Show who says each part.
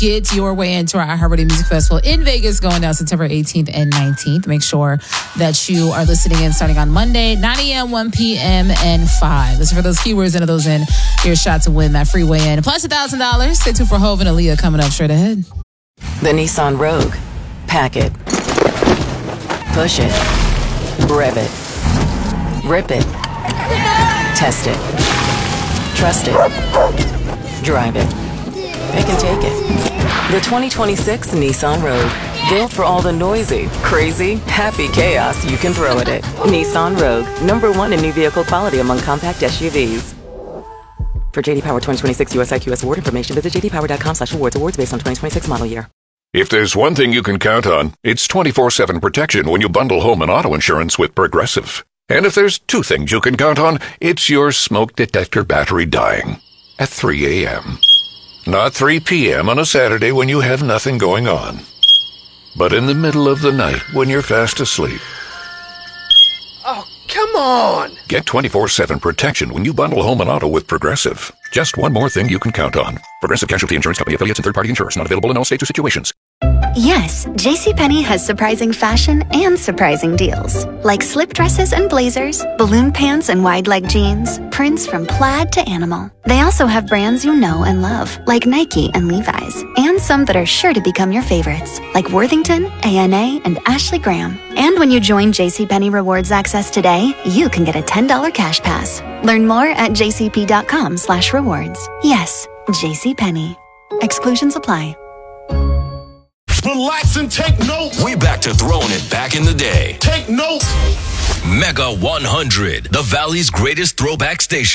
Speaker 1: Get your way into our iHeartRadio Music Festival in Vegas going down September 18th and 19th. Make sure that you are listening in starting on Monday, 9 a.m., 1 p.m., and 5. Listen for those keywords, enter those in. Your shot to win that free weigh-in. Plus $1,000. Stay tuned for Hov and Aaliyah coming up straight ahead.
Speaker 2: The Nissan Rogue. Pack it. Push it. Rev it. Rip it. Test it. Trust it. Drive it. Pick and take it. The 2026 Nissan Rogue. Built for all the noisy, crazy, happy chaos you can throw at it. Nissan Rogue. #1 in new vehicle quality among compact SUVs. For J.D. Power 2026 US IQS award information, visit jdpower.com/awards. Awards based on 2026 model year.
Speaker 3: If there's one thing you can count on, it's 24/7 protection when you bundle home and auto insurance with Progressive. And if there's two things you can count on, it's your smoke detector battery dying at 3 a.m. Not 3 p.m. on a Saturday when you have nothing going on, but in the middle of the night when you're fast asleep.
Speaker 4: Oh, come on!
Speaker 3: Get 24/7 protection when you bundle home and auto with Progressive. Just one more thing you can count on. Progressive Casualty Insurance Company affiliates and third-party insurers. Not available in all states or situations.
Speaker 5: Yes, JCPenney has surprising fashion and surprising deals. Like slip dresses and blazers, balloon pants and wide leg jeans, prints from plaid to animal. They also have brands you know and love, like Nike and Levi's, and some that are sure to become your favorites, like Worthington, A&A, and Ashley Graham. And when you join JCPenney Rewards Access today, you can get a $10 cash pass. Learn more at jcp.com/rewards. Yes, JCPenney. Exclusions apply.
Speaker 6: Relax and take notes.
Speaker 7: We back to throwing it back in the day.
Speaker 6: Take notes.
Speaker 7: Mega 100, the Valley's greatest throwback station.